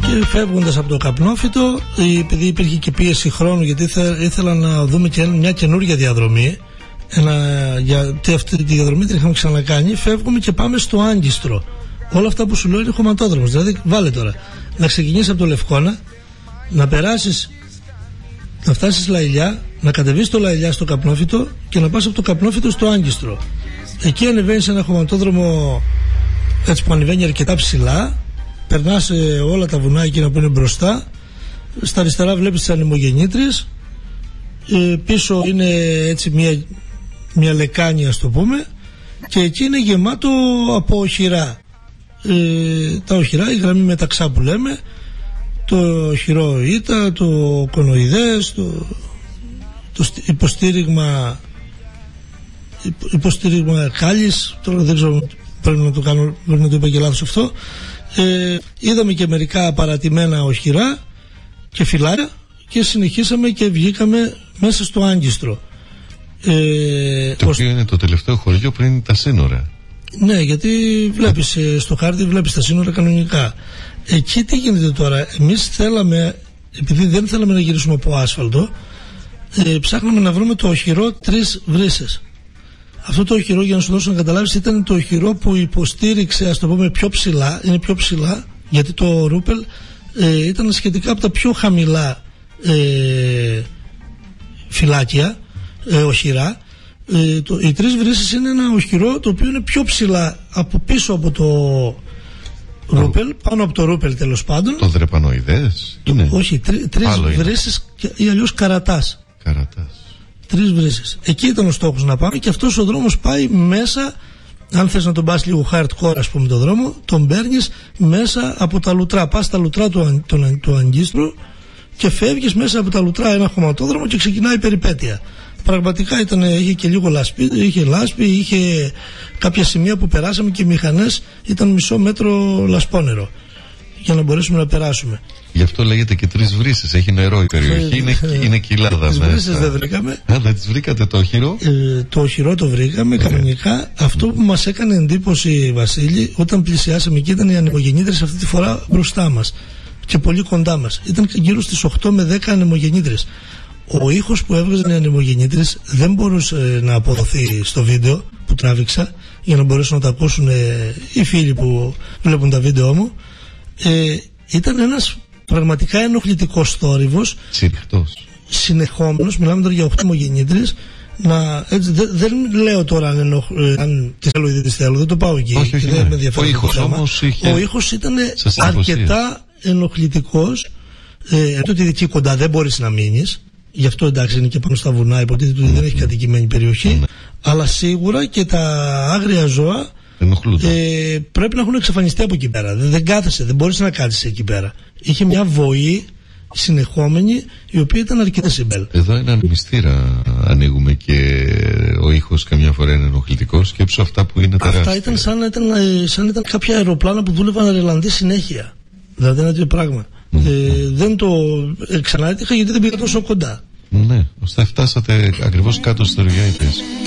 Και φεύγοντας από το καπνόφυτο, επειδή υπήρχε και πίεση χρόνου, γιατί ήθελα να δούμε και μια καινούργια διαδρομή, γιατί αυτή τη διαδρομή την είχαμε ξανακάνει, φεύγουμε και πάμε στο Άγκιστρο. Όλα αυτά που σου λέω είναι χωματόδρομος. Δηλαδή, βάλε τώρα, να ξεκινήσεις από το Λευκώνα, να περάσεις, να φτάσεις Λαϊλιά, να κατεβείς το Λαϊλιά στο καπνόφυτο και να πας από το καπνόφυτο στο Άγκιστρο. Εκεί ανεβαίνεις ένα χωματόδρομο έτσι που ανεβαίνει αρκετά ψηλά, περνάς όλα τα βουνά εκείνα που είναι μπροστά, στα αριστερά βλέπεις τις ανεμογεννήτριες, πίσω είναι έτσι μια λεκάνη, ας το πούμε, και εκεί είναι γεμάτο από οχυρά. Τα οχυρά, η γραμμή μεταξά που λέμε, το οχυρό Ήτα, το κονοειδές, το υποστήριγμα Κάλλης, τώρα δεν ξέρω, πρέπει να το είπα και λάθος αυτό. Είδαμε και μερικά παρατημένα οχυρά και φυλάρια και συνεχίσαμε και βγήκαμε μέσα στο Άγκιστρο. Το οποίο είναι το τελευταίο χωριό πριν τα σύνορα. Ναι, γιατί βλέπεις στο χάρτη, βλέπεις τα σύνορα κανονικά. Εκεί τι γίνεται τώρα? Εμείς θέλαμε, επειδή δεν θέλαμε να γυρίσουμε από άσφαλτο, ψάχναμε να βρούμε το οχυρό 3 βρύσες. Αυτό το οχυρό, για να σου δώσω να καταλάβεις, ήταν το οχυρό που υποστήριξε, ας το πούμε, πιο ψηλά. Είναι πιο ψηλά, γιατί το Ρούπελ ήταν σχετικά από τα πιο χαμηλά φυλάκια, οχυρά. Οι 3 βρύσες είναι ένα οχυρό το οποίο είναι πιο ψηλά από πίσω από το Ρούπελ, πάνω από το Ρούπελ τέλος πάντων. Το δρεπανοειδές είναι? Όχι, 3 βρύσες ή αλλιώς καρατάς. 3 βρύσες. Εκεί ήταν ο στόχος να πάμε, και αυτός ο δρόμος πάει μέσα. Αν θες να τον πας λίγο hardcore, ας πούμε, το δρόμο, τον παίρνεις μέσα από τα λουτρά. Πας στα λουτρά του Αγκίστρου και φεύγεις μέσα από τα λουτρά ένα χωματόδρομο και ξεκινάει η περιπέτεια. Πραγματικά είχε και λίγο λάσπη, είχε κάποια σημεία που περάσαμε και οι μηχανές ήταν μισό μέτρο λασπόνερο για να μπορέσουμε να περάσουμε. Γι' αυτό λέγεται και 3 βρύσες. Έχει νερό η περιοχή, είναι κοιλάδα. Τις βρύσες δεν βρήκαμε. Δεν τις βρήκατε το οχυρό? Το οχυρό το βρήκαμε κανονικά. Αυτό που μας έκανε εντύπωση, Βασίλη, όταν πλησιάσαμε εκεί, ήταν οι ανεμογεννήτρες αυτή τη φορά μπροστά μας και πολύ κοντά μας. Ήταν γύρω στις 8 με 10 ανεμογεννήτρες. Ο ήχος που έβγαζαν οι ανεμογεννήτρες δεν μπορούσε να αποδοθεί στο βίντεο που τράβηξα, για να μπορέσουν να τα ακούσουν οι φίλοι που βλέπουν τα βίντεο μου. Ήταν ένας πραγματικά ενοχλητικός θόρυβος, συνεχόμενος. Μιλάμε τώρα για 8 ανεμογεννήτρες. Δεν λέω τώρα αν τις θέλω ή δεν τις θέλω, δεν το πάω εκεί. Όχι, δεν με ο ήχος όμως ο ήχος ήταν αρκετά ενοχλητικός. Ότι εκεί κοντά δεν μπορείς να μείνεις. Γι' αυτό εντάξει είναι και πάνω στα βουνά, υποτίθεται ότι δεν έχει κατοικημένη περιοχή. Αλλά σίγουρα και τα άγρια ζώα πρέπει να έχουν εξαφανιστεί από εκεί πέρα. Δεν κάθεσαι, δεν μπορείς να κάτσεις εκεί πέρα. Είχε μια βοή συνεχόμενη, η οποία ήταν αρκετά συμπέλ. Εδώ έναν μυστήρα ανοίγουμε και ο ήχος καμιά φορά είναι ενοχλητικός. Σκέψου αυτά που είναι τεράστια. Αυτά ήταν σαν ήταν κάποια αεροπλάνα που δούλευαν ρελαντή συνέχεια. Δηλαδή ένα τέτοιο πράγμα. Δεν το ξανά έτυχα γιατί δεν πήγα τόσο κοντά. Ναι, ώστε φτάσατε ακριβώς κάτω στο Ριάιτες.